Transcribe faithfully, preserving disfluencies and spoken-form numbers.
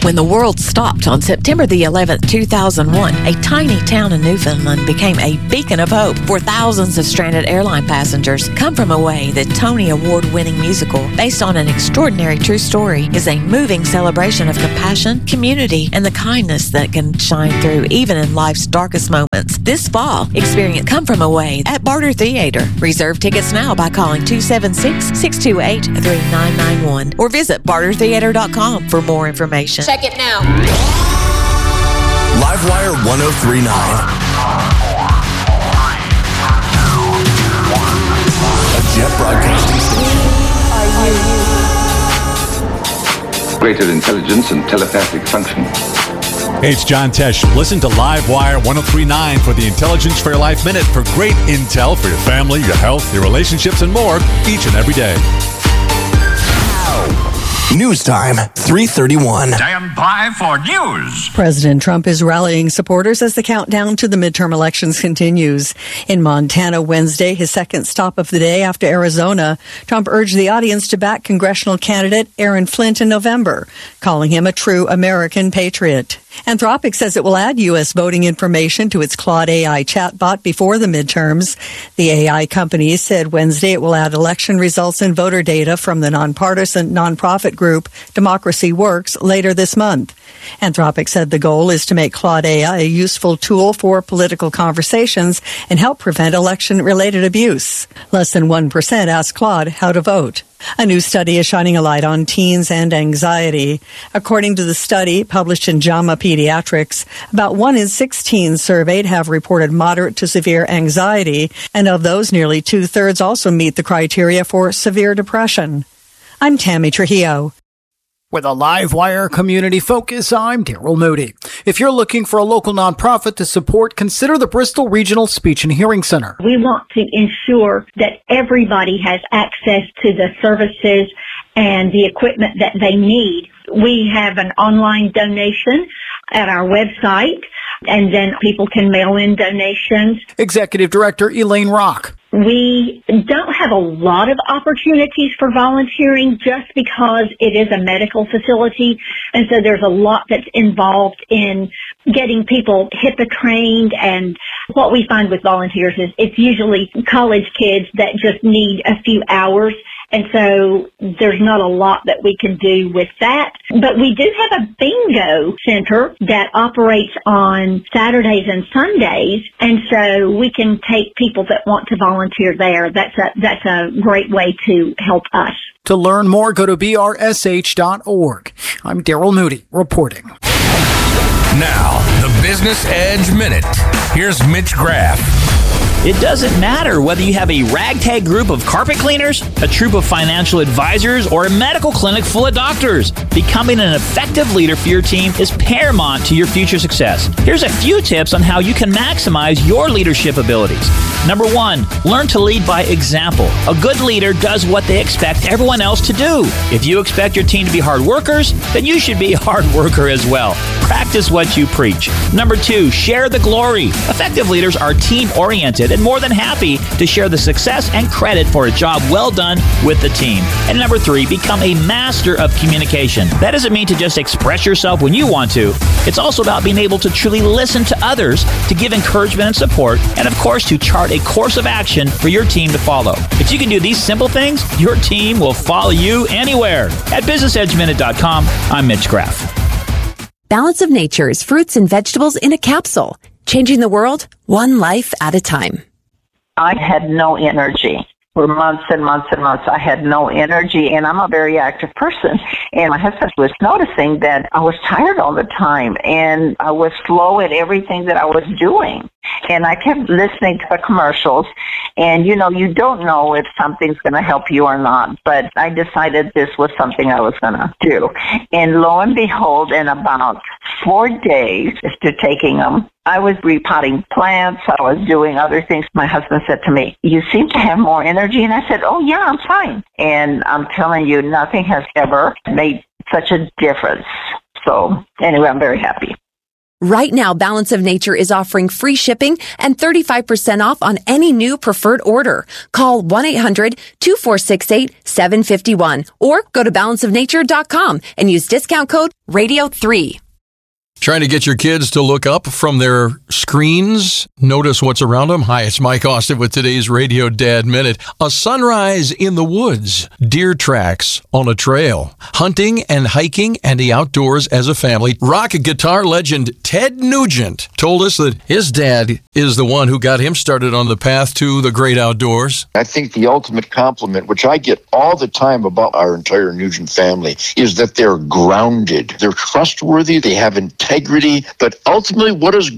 When the world stopped on September the eleventh, two thousand one, a tiny town in Newfoundland became a beacon of hope for thousands of stranded airline passengers. Come From Away, the Tony Award-winning musical, based on an extraordinary true story, is a moving celebration of compassion, community, and the kindness that can shine through even in life's darkest moments. This fall, experience Come From Away at Barter Theater. Reserve tickets now by calling two seven six, six two eight, three nine nine one or visit barter theater dot com for more information. Check it now. Livewire one oh three point nine. A Jet Broadcasting Station. Greater intelligence and telepathic function. Hey, it's John Tesh. Listen to Livewire one oh three point nine for the Intelligence for Your Life Minute for great intel for your family, your health, your relationships, and more each and every day. News time, three thirty-one. Stand by for news. President Trump is rallying supporters as the countdown to the midterm elections continues. In Montana Wednesday, his second stop of the day after Arizona, Trump urged the audience to back congressional candidate Aaron Flint in November, calling him a true American patriot. Anthropic says it will add U S voting information to its Claude A I chatbot before the midterms. The A I company said Wednesday it will add election results and voter data from the nonpartisan nonprofit group Democracy Works later this month. Anthropic said the goal is to make Claude A I a useful tool for political conversations and help prevent election-related abuse. Less than one percent asked Claude how to vote. A new study is shining a light on teens and anxiety. According to the study published in JAMA Pediatrics, about one in six teens surveyed have reported moderate to severe anxiety, and of those, nearly two-thirds also meet the criteria for severe depression. I'm Tammy Trujillo. With a Livewire community focus, I'm Daryl Moody. If you're looking for a local nonprofit to support, consider the Bristol Regional Speech and Hearing Center. We want to ensure that everybody has access to the services and the equipment that they need. We have an online donation at our website, and then people can mail in donations. Executive Director Elaine Rock. We don't have a lot of opportunities for volunteering just because it is a medical facility, and so there's a lot that's involved in getting people HIPAA trained, and what we find with volunteers is it's usually college kids that just need a few hours. And so there's not a lot that we can do with that. But we do have a bingo center that operates on Saturdays and Sundays. And so we can take people that want to volunteer there. That's a, that's a great way to help us. To learn more, go to B R S H dot org. I'm Daryl Moody reporting. Now, the Business Edge Minute. Here's Mitch Graff. It doesn't matter whether you have a ragtag group of carpet cleaners, a troop of financial advisors, or a medical clinic full of doctors. Becoming an effective leader for your team is paramount to your future success. Here's a few tips on how you can maximize your leadership abilities. Number one, learn to lead by example. A good leader does what they expect everyone else to do. If you expect your team to be hard workers, then you should be a hard worker as well. Practice what you preach. Number two, share the glory. Effective leaders are team-oriented and more than happy to share the success and credit for a job well done with the team. And number three, become a master of communication. That doesn't mean to just express yourself when you want to. It's also about being able to truly listen to others, to give encouragement and support, and of course to chart a course of action for your team to follow. If you can do these simple things, your team will follow you anywhere. At business edge minute dot com, I'm Mitch Graff. Balance of Nature's fruits and vegetables in a capsule. Changing the world, one life at a time. I had no energy. For months and months and months, I had no energy, and I'm a very active person. And my husband was noticing that I was tired all the time, and I was slow at everything that I was doing. And I kept listening to the commercials, and, you know, you don't know if something's going to help you or not, but I decided this was something I was going to do. And lo and behold, in about four days after taking them, I was repotting plants, I was doing other things. My husband said to me, "You seem to have more energy." And I said, "Oh, yeah, I'm fine." And I'm telling you, nothing has ever made such a difference. So anyway, I'm very happy. Right now, Balance of Nature is offering free shipping and thirty-five percent off on any new preferred order. Call one eight hundred two four six eight seven five one or go to balance of nature dot com and use discount code radio three. Trying to get your kids to look up from their screens, notice what's around them? Hi, it's Mike Austin with today's Radio Dad Minute. A sunrise in the woods, deer tracks on a trail, hunting and hiking and the outdoors as a family. Rock guitar legend Ted Nugent told us that his dad is the one who got him started on the path to the great outdoors. I think the ultimate compliment, which I get all the time about our entire Nugent family, is that they're grounded. They're trustworthy. They have integrity. But ultimately, what does